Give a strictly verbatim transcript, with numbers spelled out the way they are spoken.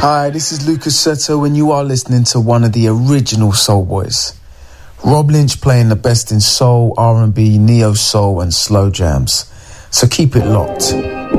Hi, this is Lucas Seto, and you are listening to one of the original Soul Boys. Rob Lynch playing the best in soul, R and B, neo soul, and slow jams. So keep it locked.